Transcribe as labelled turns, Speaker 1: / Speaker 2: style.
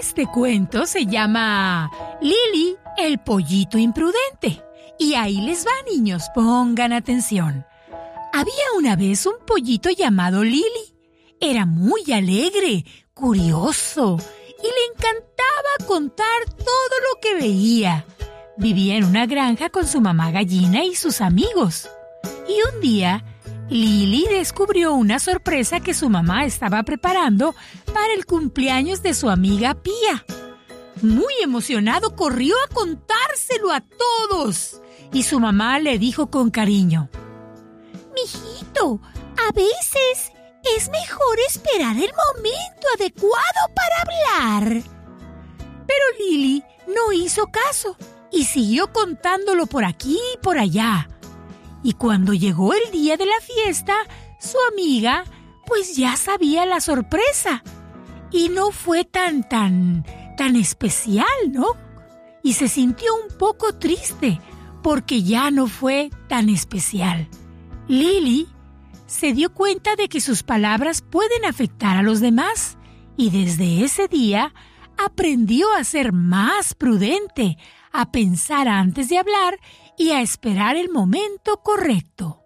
Speaker 1: Este cuento se llama Lili, el pollito imprudente. Y ahí les va, niños, pongan atención. Había una vez un pollito llamado Lili. Era muy alegre, curioso y le encantaba contar todo lo que veía. Vivía en una granja con su mamá gallina y sus amigos. Y un día, Lili descubrió una sorpresa que su mamá estaba preparando para el cumpleaños de su amiga Pía. Muy emocionado, corrió a contárselo a todos. Y su mamá le dijo con cariño: «Mijito, a veces es mejor esperar el momento adecuado para hablar». Pero Lili no hizo caso y siguió contándolo por aquí y por allá. Y cuando llegó el día de la fiesta, su amiga pues ya sabía la sorpresa. Y no fue tan especial, ¿no? Y se sintió un poco triste porque ya no fue tan especial. Lili se dio cuenta de que sus palabras pueden afectar a los demás y desde ese día aprendió a ser más prudente, a pensar antes de hablar y a esperar el momento correcto.